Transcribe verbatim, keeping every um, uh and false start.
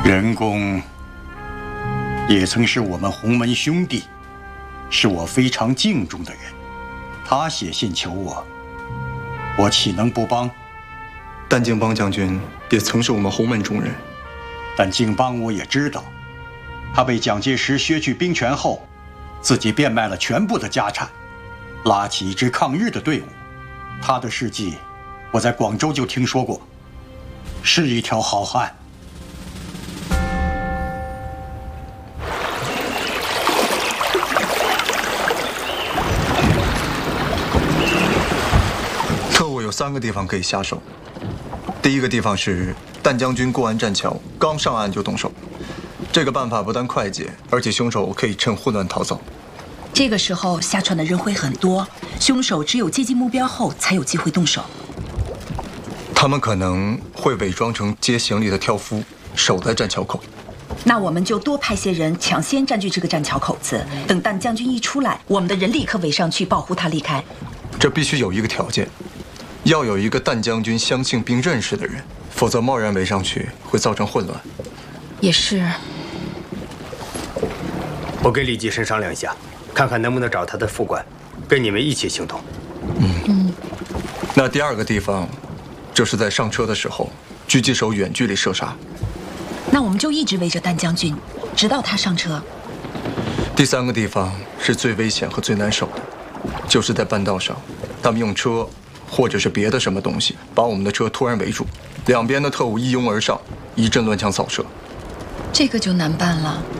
任公也曾是我们洪门兄弟，是我非常敬重的人。他写信求我，我岂能不帮？ 但敬邦将军也曾是我们洪门中人。 但敬邦我也知道，他被蒋介石削去兵权后，自己变卖了全部的家产，拉起一支抗日的队伍。他的事迹，我在广州就听说过，是一条好汉。 特务有三个地方可以下手。第一个地方是但将军过完栈桥，刚上岸就动手。这个办法不但快捷，而且凶手可以趁混乱逃走。 这个时候下船的人会很多，凶手只有接近目标后才有机会动手。 他们可能会伪装成接行李的挑夫，守在栈桥口。 那我们就多派些人抢先占据这个栈桥口子，等但将军一出来，我们的人立刻围上去保护他离开。 这必须有一个条件，要有一个但将军相信并认识的人，否则贸然围上去会造成混乱。 也是。 我跟李济深商量一下，看看能不能找他的副官，跟你们一起行动。 嗯嗯。那第二个地方，就是在上车的时候，狙击手远距离射杀。 那我们就一直围着但将军，直到他上车。 第三个地方是最危险和最难守的，就是在半道上，他们用车或者是别的什么东西把我们的车突然围住，两边的特务一拥而上，一阵乱枪扫射。 这个就难办了。